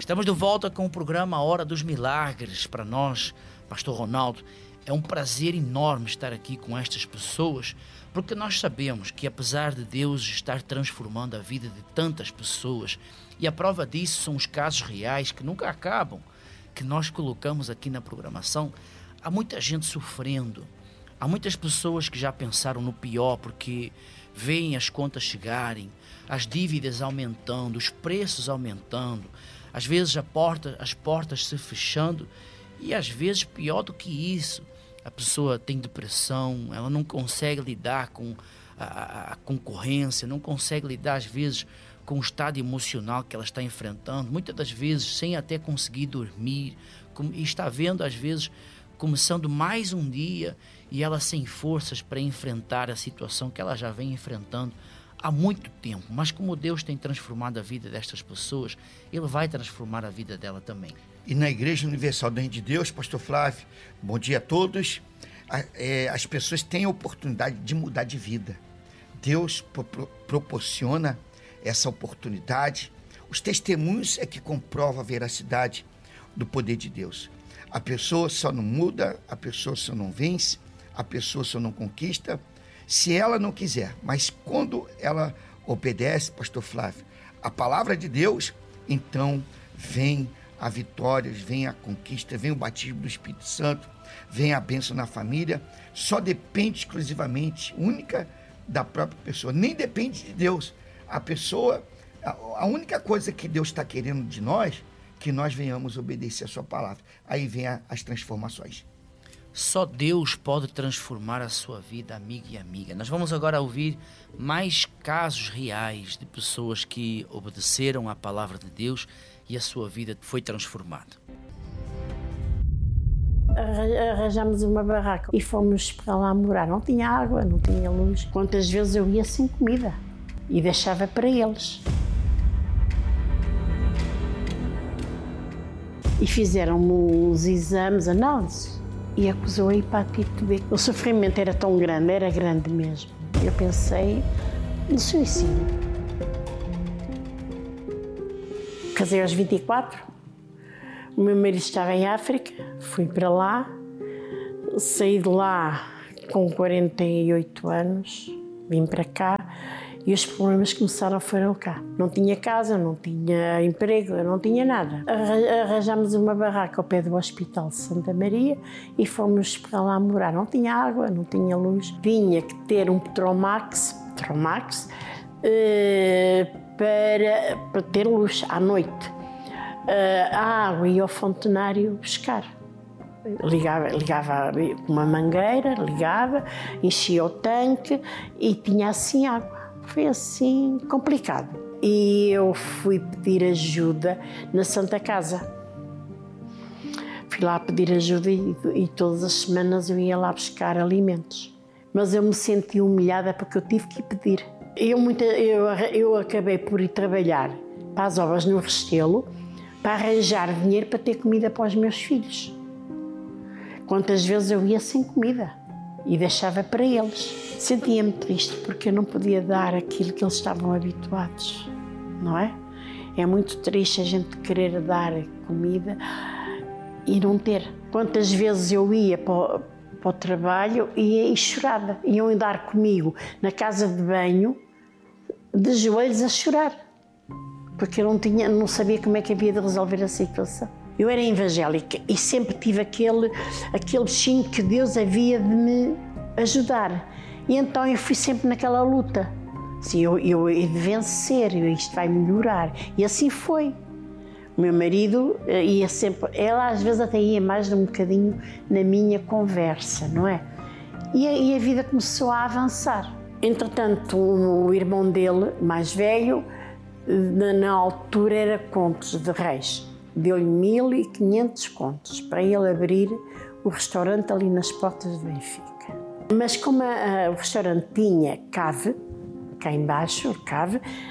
Estamos de volta com o programa Hora dos Milagres. Para nós, Pastor Ronaldo, é um prazer enorme estar aqui com estas pessoas, porque nós sabemos que apesar de Deus estar transformando a vida de tantas pessoas, e a prova disso são os casos reais que nunca acabam, que nós colocamos aqui na programação, há muita gente sofrendo, há muitas pessoas que já pensaram no pior porque veem as contas chegarem, as dívidas aumentando, os preços aumentando, às vezes as portas se fechando e às vezes pior do que isso, a pessoa tem depressão, ela não consegue lidar com a concorrência, não consegue lidar às vezes com o estado emocional que ela está enfrentando, muitas das vezes sem até conseguir dormir, e está vendo às vezes começando mais um dia e ela sem forças para enfrentar a situação que ela já vem enfrentando há muito tempo. Mas como Deus tem transformado a vida destas pessoas, Ele vai transformar a vida dela também. E na Igreja Universal do Reino de Deus, Pastor Flávio, bom dia a todos. As pessoas têm a oportunidade de mudar de vida. Deus proporciona essa oportunidade. Os testemunhos é que comprovam a veracidade do poder de Deus. A pessoa só não muda, a pessoa só não vence, a pessoa só não conquista se ela não quiser. Mas quando ela obedece, Pastor Flávio, a palavra de Deus, então vem a vitória, vem a conquista, vem o batismo do Espírito Santo, vem a bênção na família. Só depende exclusivamente, única, da própria pessoa. Nem depende de Deus. A pessoa, a única coisa que Deus está querendo de nós, que nós venhamos obedecer a sua palavra. Aí vem as transformações. Só Deus pode transformar a sua vida, amigo e amiga. Nós vamos agora ouvir mais casos reais de pessoas que obedeceram à palavra de Deus e a sua vida foi transformada. Arranjámos uma barraca e fomos para lá morar. Não tinha água, não tinha luz. Quantas vezes eu ia sem comida e deixava para eles. E fizeram-me uns exames, análises, e acusou a hepatite B. O sofrimento era tão grande, era grande mesmo. Eu pensei no suicídio. Casei aos 24, o meu marido estava em África, fui para lá, saí de lá com 48 anos, vim para cá e os problemas foram cá. Não tinha casa, não tinha emprego, não tinha nada. Arranjámos uma barraca ao pé do Hospital de Santa Maria e fomos para lá morar. Não tinha água, não tinha luz. Tinha que ter um Petromax para ter luz à noite. A água ia ao fontenário buscar. Ligava com uma mangueira, enchia o tanque e tinha assim água. Foi assim complicado. E eu fui pedir ajuda na Santa Casa. Fui lá pedir ajuda e todas as semanas eu ia lá buscar alimentos. Mas eu me senti humilhada porque eu tive que pedir. Eu acabei por ir trabalhar para as obras no Restelo para arranjar dinheiro para ter comida para os meus filhos. Quantas vezes eu ia sem comida e deixava para eles. Sentia-me triste porque eu não podia dar aquilo que eles estavam habituados, não é? É muito triste a gente querer dar comida e não ter. Quantas vezes eu ia para o trabalho e chorava. Iam dar comigo na casa de banho, de joelhos a chorar, porque eu não sabia como é que havia de resolver a situação. Eu era evangélica e sempre tive aquele bichinho que Deus havia de me ajudar. E então eu fui sempre naquela luta. Assim, eu he de vencer, isto vai melhorar. E assim foi. O meu marido ia sempre, ela às vezes até ia mais de um bocadinho na minha conversa, não é? E a vida começou a avançar. Entretanto, o irmão dele, mais velho, na altura era contos de reis. Deu-lhe 1.500 contos para ele abrir o restaurante ali nas portas de Benfica. Mas como o restaurante tinha cave, cá embaixo, cave,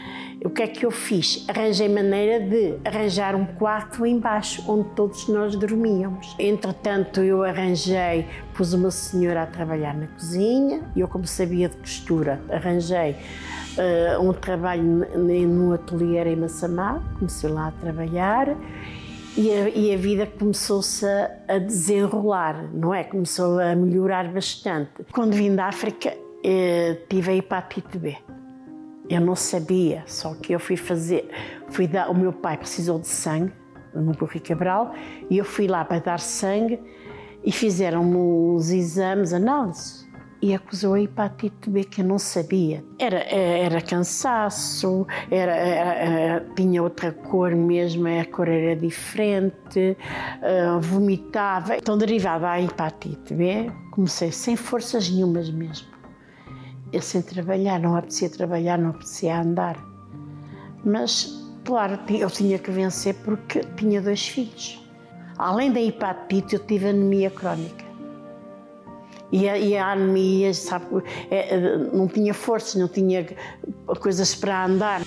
O que é que eu fiz? Arranjei maneira de arranjar um quarto embaixo, onde todos nós dormíamos. Entretanto, eu pus uma senhora a trabalhar na cozinha, e eu, como sabia de costura, arranjei um trabalho num ateliê em Massamá, comecei lá a trabalhar, e a vida começou-se a desenrolar, não é? Começou a melhorar bastante. Quando vim da África, tive a hepatite B. Eu não sabia, só que eu o meu pai precisou de sangue, no Correio Cabral, e eu fui lá para dar sangue e fizeram-me os exames, análises, e acusou a hepatite B, que eu não sabia. Era cansaço, tinha outra cor mesmo, a cor era diferente, vomitava. Então, derivada à hepatite B, comecei sem forças nenhumas mesmo. Eu sem trabalhar, não apetecia andar. Mas, claro, eu tinha que vencer porque tinha 2 filhos. Além da hepatite, eu tive anemia crónica. E a anemia, sabe, não tinha força, não tinha coisas para andar.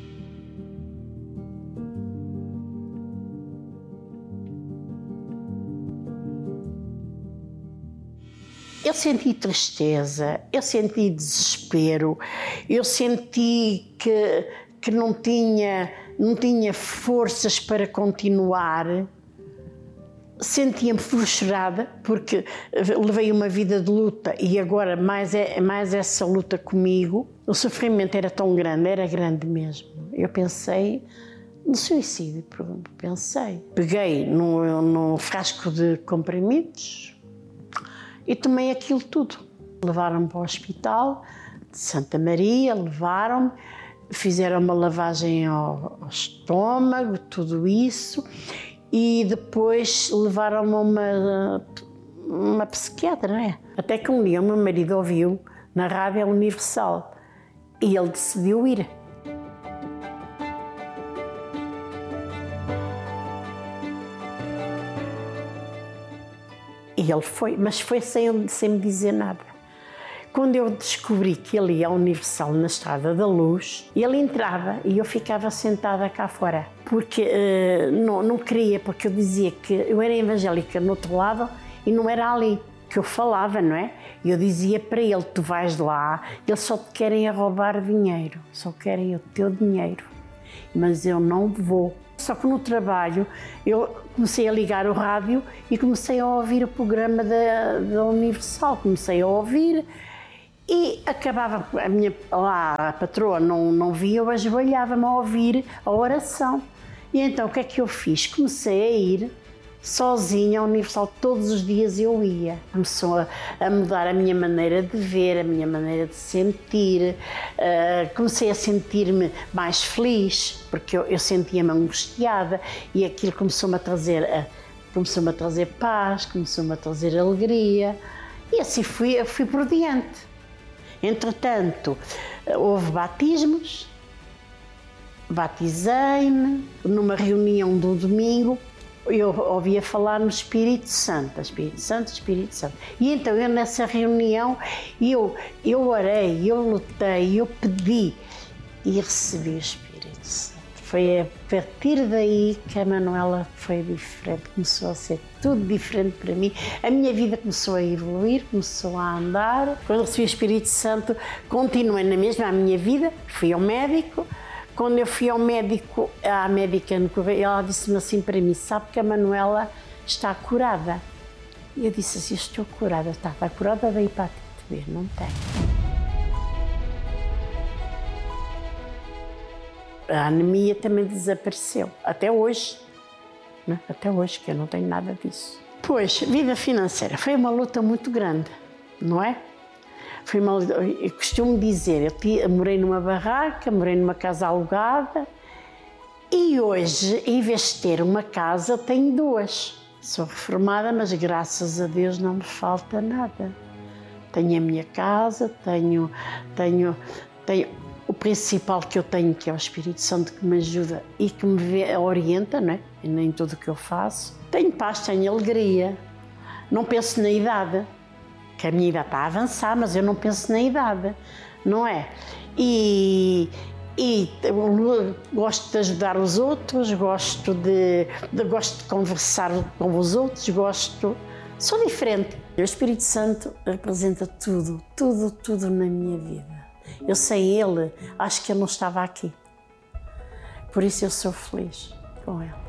Eu senti tristeza, eu senti desespero, eu senti que não tinha forças para continuar. Sentia-me frustrada porque levei uma vida de luta e agora mais essa luta comigo. O sofrimento era tão grande, era grande mesmo. Eu pensei no suicídio, pensei. Peguei num frasco de comprimidos e tomei aquilo tudo. Levaram-me para o hospital de Santa Maria, levaram-me, fizeram uma lavagem ao estômago, tudo isso, e depois levaram-me a uma psiquiatra, não é? Até que um dia o meu marido ouviu na Rádio Universal e ele decidiu ir. E ele foi, mas foi sem me dizer nada. Quando eu descobri que ele ia à Universal na Estrada da Luz, ele entrava e eu ficava sentada cá fora. Porque não queria, porque eu dizia que eu era evangélica no outro lado e não era ali que eu falava, não é? E eu dizia para ele, tu vais lá, eles só te querem roubar dinheiro, só querem o teu dinheiro. Mas eu não vou. Só que no trabalho eu comecei a ligar o rádio e comecei a ouvir o programa da Universal. Comecei a ouvir e acabava, a patroa não via, eu ajoelhava-me a ouvir a oração. E então o que é que eu fiz? Comecei a ir sozinha à Universal, todos os dias eu ia. Começou a mudar a minha maneira de ver, a minha maneira de sentir. Comecei a sentir-me mais feliz, porque eu sentia-me angustiada e aquilo começou-me a trazer paz, começou-me a trazer alegria. E assim fui por diante. Entretanto, houve batismos, batizei-me, numa reunião do domingo, eu ouvia falar no Espírito Santo, Espírito Santo, Espírito Santo. E então eu nessa reunião, eu orei, eu lutei, eu pedi e recebi o Espírito Santo. Foi a partir daí que a Manuela foi diferente, começou a ser tudo diferente para mim. A minha vida começou a evoluir, começou a andar. Quando recebi o Espírito Santo, continuei na mesma a minha vida, fui ao médico. Quando eu fui ao médico, à médica no Correio, ela disse-me assim para mim, sabe que a Manuela está curada? E eu disse assim, estou curada, está curada da hepatite B, não tem. A anemia também desapareceu, até hoje, né? Até hoje, que eu não tenho nada disso. Pois, vida financeira, foi uma luta muito grande, não é? Eu costumo dizer, eu morei numa barraca, morei numa casa alugada e hoje, em vez de ter uma casa, tenho 2. Sou reformada, mas graças a Deus não me falta nada. Tenho a minha casa, tenho o principal que eu tenho, que é o Espírito Santo, que me ajuda e que me orienta, não é? Em tudo o que eu faço. Tenho paz, tenho alegria, não penso na idade. Que a minha idade está a avançar, mas eu não penso na idade, não é? E E gosto de ajudar os outros, gosto de conversar com os outros, sou diferente. O Espírito Santo representa tudo, tudo, tudo na minha vida. Eu sem Ele, acho que eu não estava aqui. Por isso eu sou feliz com Ele.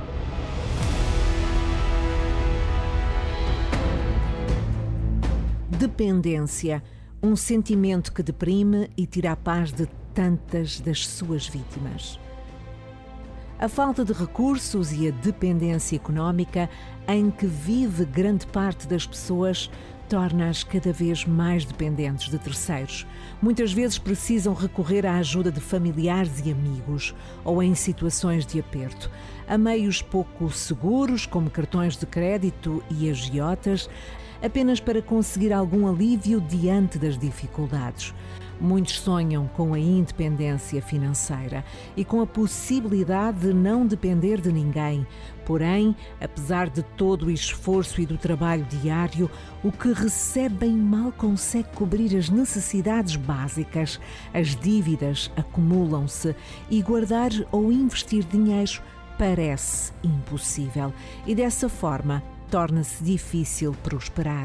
Dependência, um sentimento que deprime e tira a paz de tantas das suas vítimas. A falta de recursos e a dependência económica em que vive grande parte das pessoas torna-as cada vez mais dependentes de terceiros. Muitas vezes precisam recorrer à ajuda de familiares e amigos ou em situações de aperto. A meios pouco seguros, como cartões de crédito e agiotas, apenas para conseguir algum alívio diante das dificuldades. Muitos sonham com a independência financeira e com a possibilidade de não depender de ninguém. Porém, apesar de todo o esforço e do trabalho diário, o que recebem mal consegue cobrir as necessidades básicas. As dívidas acumulam-se e guardar ou investir dinheiro parece impossível. E dessa forma, torna-se difícil prosperar.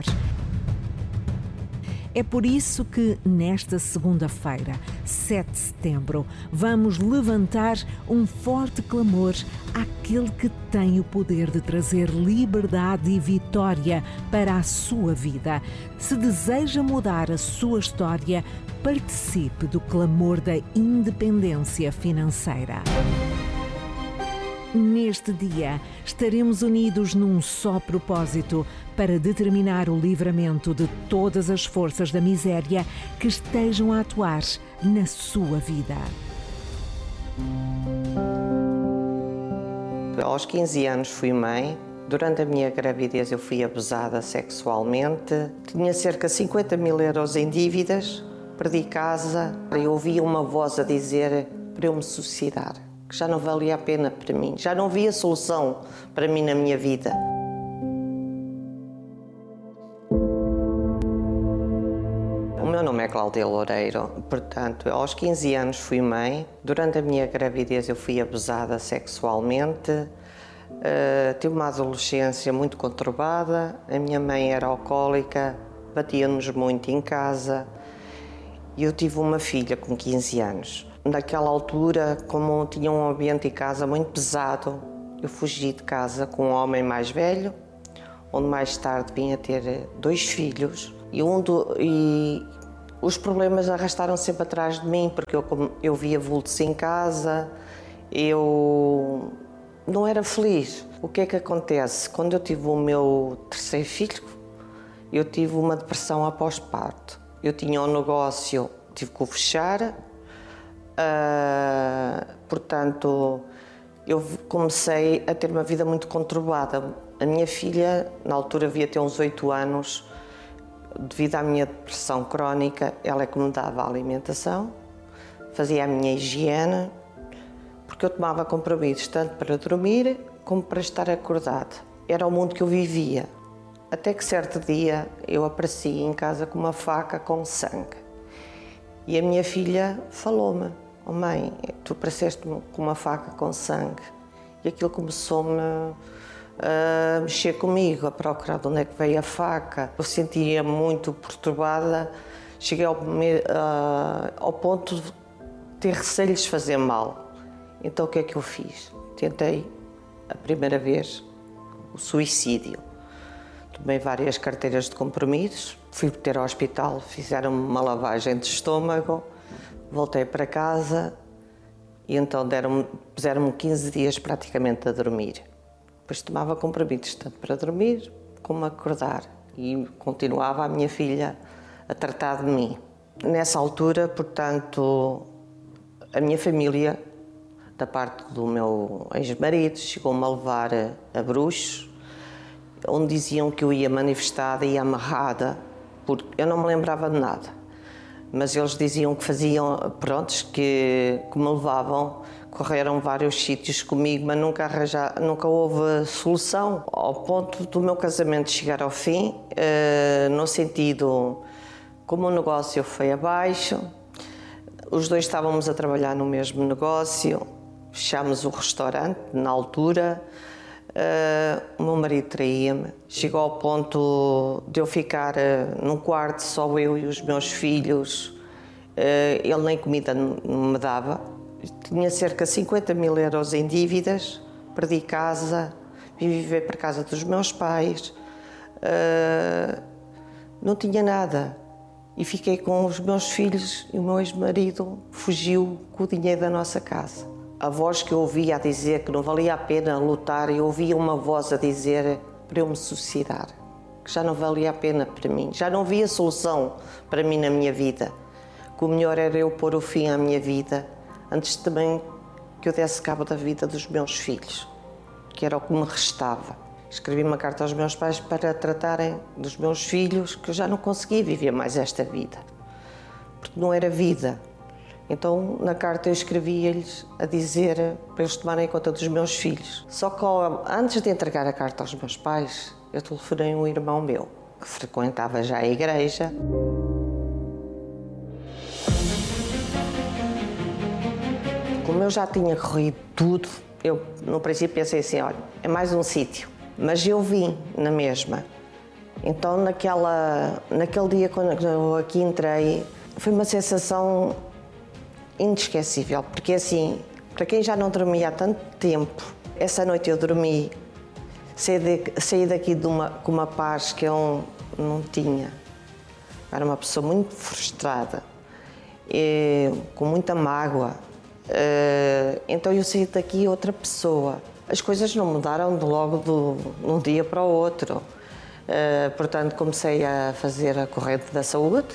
É por isso que, nesta segunda-feira, 7 de setembro, vamos levantar um forte clamor àquele que tem o poder de trazer liberdade e vitória para a sua vida. Se deseja mudar a sua história, participe do clamor da independência financeira. Neste dia, estaremos unidos num só propósito para determinar o livramento de todas as forças da miséria que estejam a atuar na sua vida. Aos 15 anos fui mãe. Durante a minha gravidez eu fui abusada sexualmente. Tinha cerca de 50 mil euros em dívidas. Perdi casa. Eu ouvi uma voz a dizer para eu me suicidar, que já não valia a pena para mim, já não havia solução para mim na minha vida. O meu nome é Cláudia Loureiro, portanto, aos 15 anos fui mãe. Durante a minha gravidez eu fui abusada sexualmente, tive uma adolescência muito conturbada, a minha mãe era alcoólica, batia-nos muito em casa e eu tive uma filha com 15 anos. Naquela altura, como tinha um ambiente em casa muito pesado, eu fugi de casa com um homem mais velho, onde mais tarde vim a ter 2 filhos. E os problemas arrastaram sempre atrás de mim, porque eu via vultos em casa, eu não era feliz. O que é que acontece? Quando eu tive o meu 3º filho, eu tive uma depressão após parto. Eu tinha um negócio, tive que o fechar. Portanto, eu comecei a ter uma vida muito conturbada. A minha filha, na altura, devia ter uns 8 anos. Devido à minha depressão crónica, ela é que me dava a alimentação, fazia a minha higiene, porque eu tomava comprimidos tanto para dormir como para estar acordada. Era o mundo que eu vivia. Até que certo dia eu apareci em casa com uma faca com sangue. E a minha filha falou-me: "Oh mãe, tu apareceste-me com uma faca com sangue." E aquilo começou-me a mexer comigo, a procurar de onde é que veio a faca. Eu sentia-me muito perturbada, cheguei ao ponto de ter receio de lhes fazer mal. Então o que é que eu fiz? Tentei, a primeira vez, o suicídio. Tomei várias carteiras de comprimidos, fui ter ao hospital, fizeram-me uma lavagem de estômago, voltei para casa e então puseram-me 15 dias praticamente a dormir. Depois tomava comprimidos tanto para dormir como acordar e continuava a minha filha a tratar de mim. Nessa altura, portanto, a minha família, da parte do meu ex-marido, chegou-me a levar a Bruxos, onde diziam que eu ia manifestada e amarrada, porque eu não me lembrava de nada. Mas eles diziam que faziam, prontos, que me levavam, correram vários sítios comigo, mas nunca houve solução. Ao ponto do meu casamento chegar ao fim, no sentido, como o negócio foi abaixo, Os dois estávamos a trabalhar no mesmo negócio, fechámos o restaurante na altura. O meu marido traía-me. Chegou ao ponto de eu ficar num quarto, só eu e os meus filhos. Ele nem comida não me dava. Tinha cerca de 50 mil euros em dívidas. Perdi casa, vim viver para casa dos meus pais. Não tinha nada. E fiquei com os meus filhos e o meu ex-marido fugiu com o dinheiro da nossa casa. A voz que eu ouvia a dizer que não valia a pena lutar, eu ouvia uma voz a dizer para eu me suicidar, que já não valia a pena para mim, já não havia solução para mim na minha vida, que o melhor era eu pôr o fim à minha vida, antes também que eu desse cabo da vida dos meus filhos, que era o que me restava. Escrevi uma carta aos meus pais para tratarem dos meus filhos, que eu já não conseguia viver mais esta vida, porque não era vida. Então, na carta eu escrevi-lhes a dizer para eles tomarem conta dos meus filhos. Só que antes de entregar a carta aos meus pais, eu telefonei um irmão meu, que frequentava já a igreja. Como eu já tinha corrido tudo, eu no princípio pensei assim, olha, é mais um sítio. Mas eu vim na mesma. Então, naquele dia, quando eu aqui entrei, foi uma sensação inesquecível, porque assim, para quem já não dormia há tanto tempo, essa noite eu dormi, saí daqui com uma paz que eu não tinha. Era uma pessoa muito frustrada, com muita mágoa. Então eu saí daqui outra pessoa. As coisas não mudaram de logo de um dia para o outro. Portanto, comecei a fazer a corrente da saúde,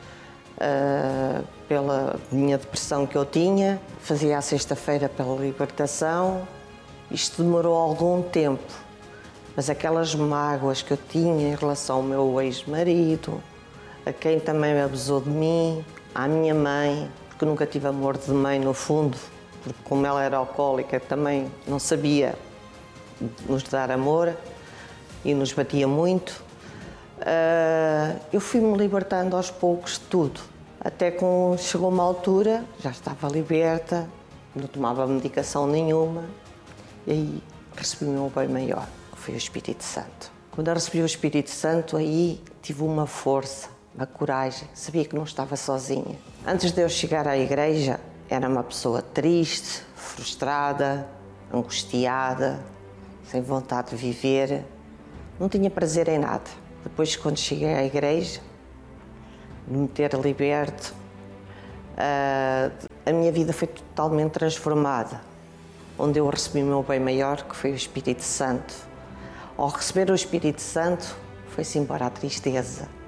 pela minha depressão que eu tinha, fazia a sexta-feira pela libertação. Isto demorou algum tempo, mas aquelas mágoas que eu tinha em relação ao meu ex-marido, a quem também abusou de mim, à minha mãe, porque nunca tive amor de mãe no fundo, porque como ela era alcoólica também não sabia nos dar amor e nos batia muito. Eu fui-me libertando aos poucos de tudo. Até que chegou uma altura, já estava liberta, não tomava medicação nenhuma, e aí recebi o meu bem maior, que foi o Espírito Santo. Quando eu recebi o Espírito Santo, aí tive uma força, uma coragem, sabia que não estava sozinha. Antes de eu chegar à igreja, era uma pessoa triste, frustrada, angustiada, sem vontade de viver, não tinha prazer em nada. Depois, quando cheguei à igreja, de me ter liberto, a minha vida foi totalmente transformada, onde eu recebi o meu bem maior, que foi o Espírito Santo. Ao receber o Espírito Santo, foi-se embora a tristeza,